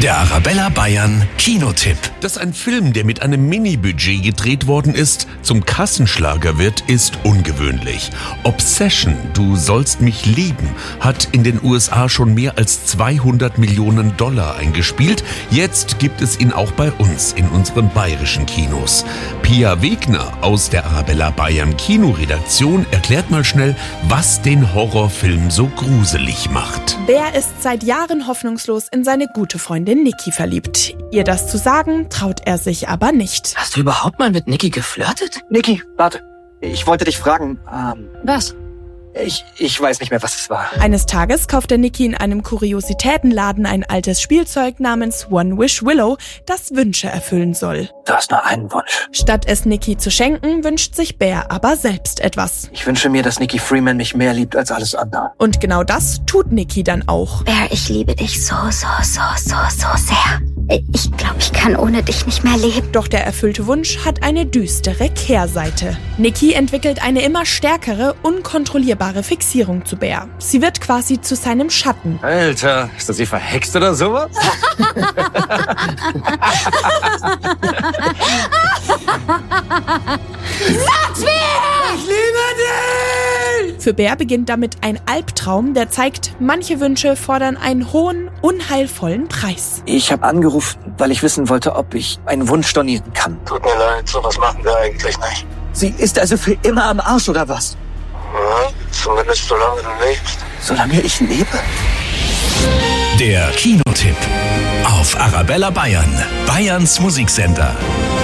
Der Arabella Bayern Kinotipp. Dass ein Film, der mit einem Mini-Budget gedreht worden ist, zum Kassenschlager wird, ist ungewöhnlich. Obsession, du sollst mich lieben, hat in den USA schon mehr als 200 Millionen Dollar eingespielt. Jetzt gibt es ihn auch bei uns in unseren bayerischen Kinos. Pia Wegner aus der Arabella Bayern Kinoredaktion erklärt mal schnell, was den Horrorfilm so gruselig macht. Bär ist seit Jahren hoffnungslos in seine gute Freundin Niki verliebt. Ihr das zu sagen, traut er sich aber nicht. Hast du überhaupt mal mit Niki geflirtet? Niki, warte. Ich wollte dich fragen. Was? Ich weiß nicht mehr, was es war. Eines Tages kauft der Niki in einem Kuriositätenladen ein altes Spielzeug namens One Wish Willow, das Wünsche erfüllen soll. Du hast nur einen Wunsch. Statt es Niki zu schenken, wünscht sich Bär aber selbst etwas. Ich wünsche mir, dass Niki Freeman mich mehr liebt als alles andere. Und genau das tut Niki dann auch. Bär, ich liebe dich so sehr. Ich glaube, ich kann ohne dich nicht mehr leben. Doch der erfüllte Wunsch hat eine düstere Kehrseite. Niki entwickelt eine immer stärkere, unkontrollierbare Fixierung zu Bär. Sie wird quasi zu seinem Schatten. Alter, ist das sie verhext oder sowas? Sag's mir! Ich liebe dich! Für Bär beginnt damit ein Albtraum, der zeigt, manche Wünsche fordern einen hohen, unheilvollen Preis. Ich habe angerufen, weil ich wissen wollte, ob ich einen Wunsch stornieren kann. Tut mir leid, sowas machen wir eigentlich nicht. Sie ist also für immer am Arsch, oder was? Ja, zumindest solange du lebst. Solange ich lebe? Der Kinotipp auf Arabella Bayern, Bayerns Musiksender.